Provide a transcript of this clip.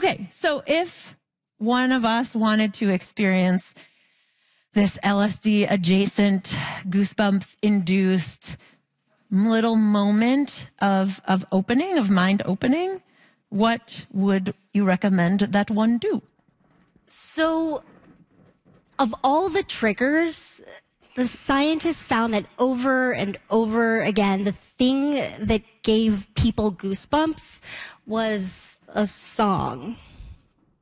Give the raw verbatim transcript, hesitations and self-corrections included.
Okay, so if one of us wanted to experience this L S D adjacent, goosebumps induced little moment of, of opening, of mind opening, what would you recommend that one do? So, of all the triggers, the scientists found that over and over again, the thing that gave people goosebumps was a song.